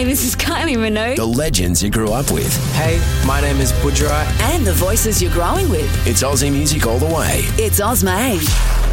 this is Kylie Minogue. The legends you grew up with. Hey, my name is Budra. And the voices you're growing with. It's Aussie music all the way. It's Ozmade.